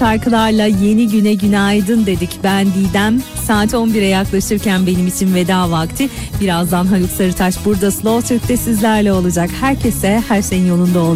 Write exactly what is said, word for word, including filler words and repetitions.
şarkılarla yeni güne günaydın dedik. Ben Didem. Saat on bire yaklaşırken benim için veda vakti. Birazdan Haluk Sarıtaş burada Slow Türk'te sizlerle olacak. Herkese her şeyin yolunda olsun.